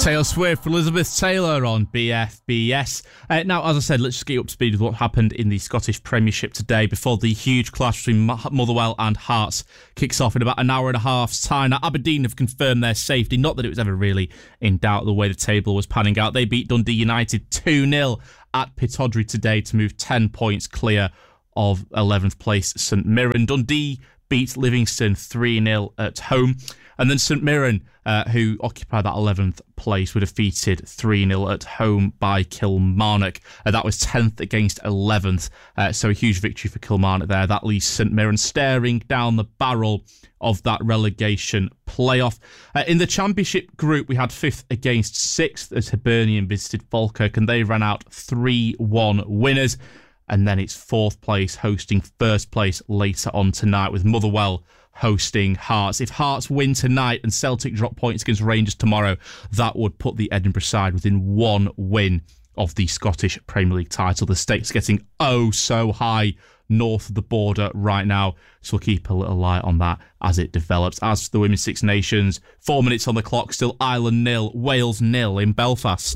Taylor Swift, Elizabeth Taylor on BFBS. Now, as I said, let's just get up to speed with what happened in the Scottish Premiership today before the huge clash between Motherwell and Hearts kicks off in about an hour and a half's time. Now, Aberdeen have confirmed their safety, not that it was ever really in doubt the way the table was panning out. They beat Dundee United 2-0 at Pittodrie today to move 10 points clear of 11th place St Mirren. Dundee beat Livingston 3-0 at home. And then St Mirren, who occupied that 11th place, were defeated 3-0 at home by Kilmarnock. That was 10th against 11th. So a huge victory for Kilmarnock there. That leaves St Mirren staring down the barrel of that relegation playoff. In the Championship group, we had 5th against 6th as Hibernian visited Falkirk, and they ran out 3-1 winners. And then it's 4th place hosting 1st place later on tonight, with Motherwell hosting Hearts. If Hearts win tonight and Celtic drop points against Rangers tomorrow, that would put the Edinburgh side within one win of the Scottish Premier League title. The stakes getting so high north of the border right now, so we'll keep a little eye on that as it develops. As for the Women's Six Nations, 4 minutes on the clock, still Ireland 0, Wales 0 in Belfast.